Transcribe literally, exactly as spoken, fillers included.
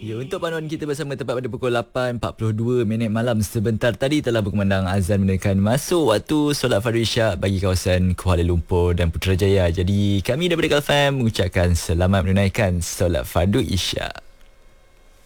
Ya, untuk panduan kita bersama tepat pada pukul lapan empat puluh dua minit malam sebentar tadi telah berkumandang azan menunjukkan masuk waktu solat fardu isyak bagi kawasan Kuala Lumpur dan Putrajaya. Jadi kami daripada Galfam mengucapkan selamat menunaikan solat fardu isyak.